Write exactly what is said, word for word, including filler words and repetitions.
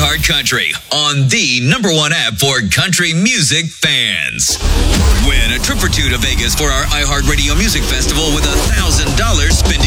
iHeart Country on the number one app for country music fans. Win a trip or two to Vegas for our iHeartRadio Music Festival with a one thousand dollars spin